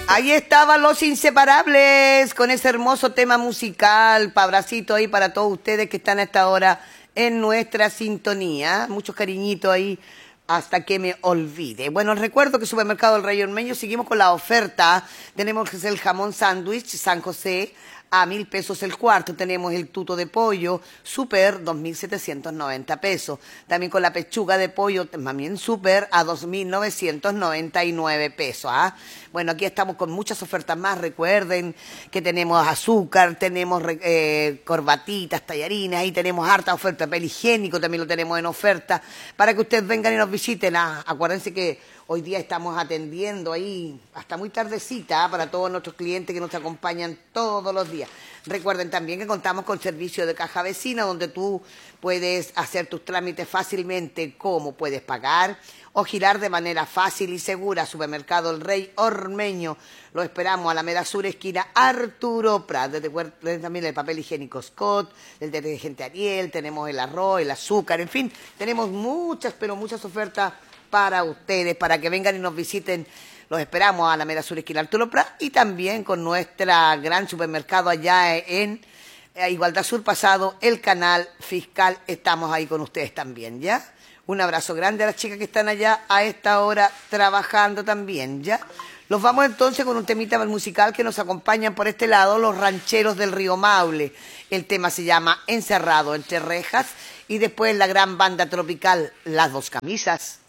Ahí estaban Los Inseparables con ese hermoso tema musical. Abracito ahí para todos ustedes que están a esta hora en nuestra sintonía. Muchos cariñitos ahí hasta que me olvide. Bueno, recuerdo que Supermercado El Rey Ormeño seguimos con la oferta. Tenemos el jamón sándwich San José a 1.000 pesos el cuarto. Tenemos el tuto de pollo super 2.790 pesos. También con la pechuga de pollo también super a 2.999 pesos. ¿Ah? Bueno, aquí estamos con muchas ofertas más. Recuerden que tenemos azúcar, tenemos corbatitas, tallarines, ahí tenemos harta oferta. Papel higiénico también lo tenemos en oferta para que ustedes vengan y nos visiten. Ah, acuérdense que hoy día estamos atendiendo ahí hasta muy tardecita para todos nuestros clientes que nos acompañan todos los días. Recuerden también que contamos con servicio de caja vecina donde tú puedes hacer tus trámites fácilmente, como puedes pagar o girar de manera fácil y segura. Supermercado El Rey Ormeño. Lo esperamos a Alameda Sur, esquina Arturo Prat. Desde también el papel higiénico Scott, el detergente Ariel, tenemos el arroz, el azúcar, en fin, tenemos muchas, pero muchas ofertas para ustedes, para que vengan y nos visiten. Los esperamos a Alameda Sur, esquina Arturo Prat, y también con nuestra gran supermercado allá en Igualdad Sur Pasado, el Canal Fiscal. Estamos ahí con ustedes también, ¿ya? Un abrazo grande a las chicas que están allá a esta hora trabajando también, ¿ya? Los vamos entonces con un temita musical que nos acompañan por este lado, los Rancheros del Río Maule. El tema se llama Encerrado entre rejas, y después la gran banda tropical Las Dos Camisas.